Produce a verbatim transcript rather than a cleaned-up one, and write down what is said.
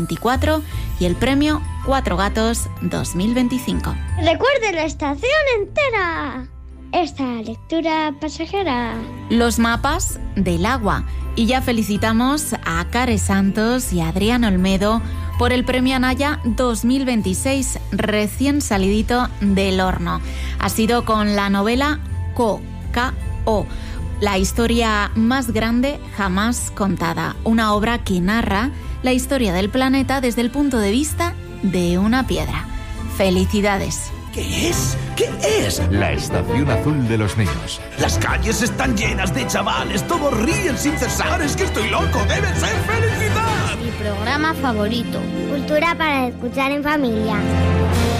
veinticuatro y el premio Cuatro Gatos dos mil veinticinco. ¡Recuerde la estación entera! Esta lectura pasajera. Los mapas del agua. Y ya felicitamos a Care Santos y a Adrián Olmedo por el premio Anaya dos mil veintiséis, recién salidito del horno. Ha sido con la novela Co, K O, la historia más grande jamás contada. Una obra que narra la historia del planeta desde el punto de vista de una piedra. ¡Felicidades! ¿Qué es? ¿Qué es? La estación azul de los niños. Las calles están llenas de chavales, todos ríen sin cesar. Es que estoy loco, debe ser felicidad. Mi programa favorito. Cultura para escuchar en familia.